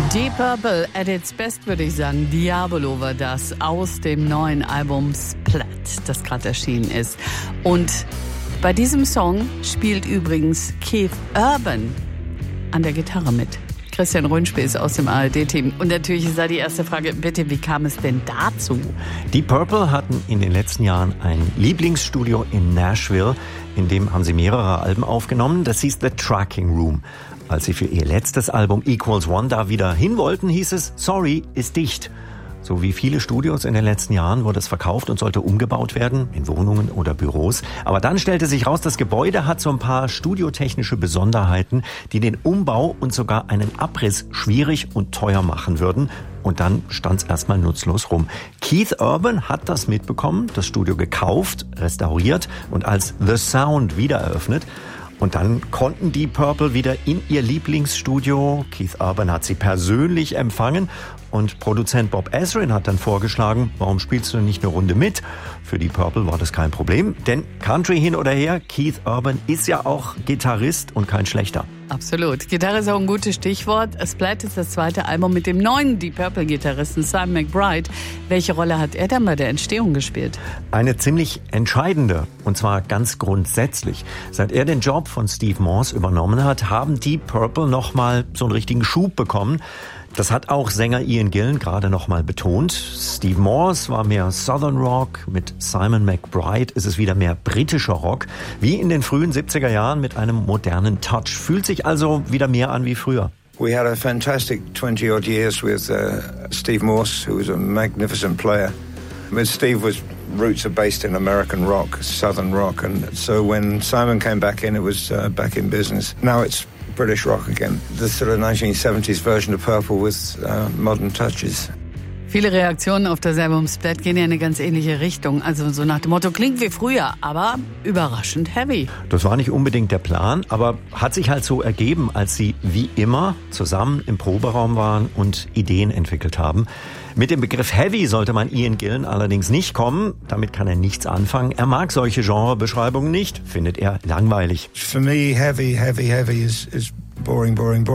Deep Purple at its best, würde ich sagen. Diabolo war das aus dem neuen Album Splat, das gerade erschienen ist. Und bei diesem Song spielt übrigens Keith Urban an der Gitarre mit. Christian Röhnspieß aus dem ARD-Team. Und natürlich ist da die erste Frage, bitte, wie kam es denn dazu? Deep Purple hatten in den letzten Jahren ein Lieblingsstudio in Nashville. In dem haben sie mehrere Alben aufgenommen. Das hieß The Tracking Room. Als sie für ihr letztes Album Equals One da wieder hin wollten, hieß es, sorry, ist dicht. So wie viele Studios in den letzten Jahren wurde es verkauft und sollte umgebaut werden, in Wohnungen oder Büros. Aber dann stellte sich raus, das Gebäude hat so ein paar studiotechnische Besonderheiten, die den Umbau und sogar einen Abriss schwierig und teuer machen würden. Und dann stand es erstmal nutzlos rum. Keith Urban hat das mitbekommen, das Studio gekauft, restauriert und als The Sound wieder eröffnet. Und dann konnten Deep Purple wieder in ihr Lieblingsstudio. Keith Urban hat sie persönlich empfangen. Und Produzent Bob Ezrin hat dann vorgeschlagen, warum spielst du nicht eine Runde mit? Für Deep Purple war das kein Problem. Denn Country hin oder her, Keith Urban ist ja auch Gitarrist und kein schlechter. Absolut. Gitarre ist auch ein gutes Stichwort. Splat ist das zweite Album mit dem neuen Deep Purple-Gitarristen Simon McBride. Welche Rolle hat er dann bei der Entstehung gespielt? Eine ziemlich entscheidende, und zwar ganz grundsätzlich. Seit er den Job von Steve Morse übernommen hat, haben Deep Purple nochmal so einen richtigen Schub bekommen. Das hat auch Sänger Ian Gillan gerade nochmal betont. Steve Morse war mehr Southern Rock, mit Simon McBride ist es wieder mehr britischer Rock, wie in den frühen 70er Jahren mit einem modernen Touch. Fühlt sich also wieder mehr an wie früher. We had a fantastic 20-odd years with Steve Morse, who was a magnificent player. With Steve roots are based in American rock, Southern rock, and so when Simon came back in, it was back in business. Now it's British rock again. The sort of 1970s version of Purple with modern touches. Viele Reaktionen auf das Album Splat gehen ja in eine ganz ähnliche Richtung. Also so nach dem Motto, klingt wie früher, aber überraschend heavy. Das war nicht unbedingt der Plan, aber hat sich halt so ergeben, als sie wie immer zusammen im Proberaum waren und Ideen entwickelt haben. Mit dem Begriff Heavy sollte man Ian Gillan allerdings nicht kommen. Damit kann er nichts anfangen. Er mag solche Genrebeschreibungen nicht, findet er langweilig. For me, heavy is boring.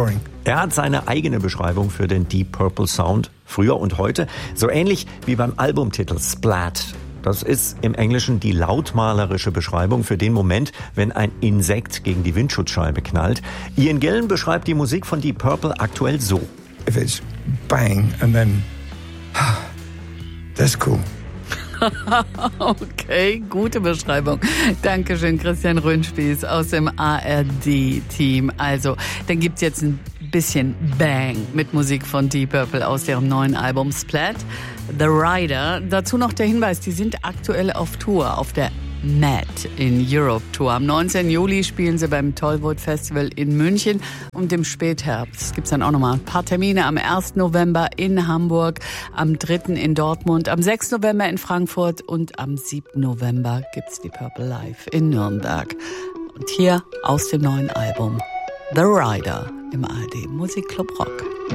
Er hat seine eigene Beschreibung für den Deep Purple Sound, früher und heute, so ähnlich wie beim Albumtitel Splat. Das ist im Englischen die lautmalerische Beschreibung für den Moment, wenn ein Insekt gegen die Windschutzscheibe knallt. Ian Gillan beschreibt die Musik von Deep Purple aktuell so. If it's bang and then that's cool. Okay, gute Beschreibung. Dankeschön, Christian Röhnspieß aus dem ARD-Team. Also, dann gibt's jetzt ein bisschen Bang mit Musik von Deep Purple aus deren neuen Album Splat, The Rider. Dazu noch der Hinweis, die sind aktuell auf Tour, auf der Mad in Europe Tour. Am 19. Juli spielen sie beim Tollwood Festival in München und im Spätherbst gibt's dann auch nochmal ein paar Termine. Am 1. November in Hamburg, am 3. in Dortmund, am 6. November in Frankfurt und am 7. November gibt's die Purple Live in Nürnberg. Und hier aus dem neuen Album The Rider im ARD Musikclub Rock.